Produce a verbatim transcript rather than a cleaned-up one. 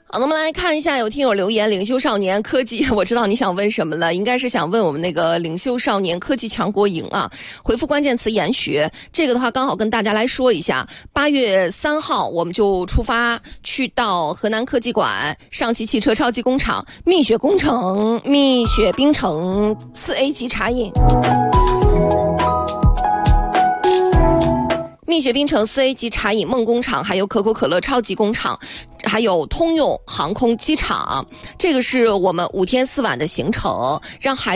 好，那我们来看一下，有听友留言，领袖少年科技，我知道你想问什么了，应该是想问我们那个领袖少年科技强国营啊。回复关键词研学，这个的话刚好跟大家来说一下，八月三号我们就出发去到河南科技馆、上汽汽车超级工厂、蜜雪工程、蜜雪冰城四 A 级茶饮。蜜雪冰城四 A 级茶饮梦工厂，还有可口可乐超级工厂，还有通用航空机场，这个是我们五天四晚的行程，让孩子